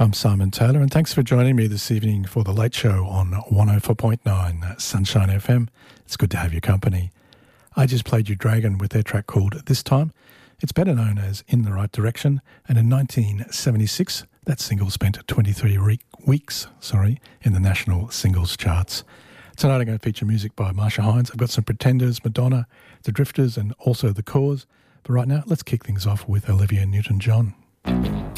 I'm Simon Taylor, and thanks for joining me this evening for The Late Show on 104.9 Sunshine FM. It's good to have your company. I just played you Dragon with their track called This Time. It's better known as In the Right Direction, and in 1976, that single spent 23 weeks in the national singles charts. Tonight I'm going to feature music by Marsha Hines. I've got some Pretenders, Madonna, The Drifters, and also The Cause. But right now, let's kick things off with Olivia Newton-John.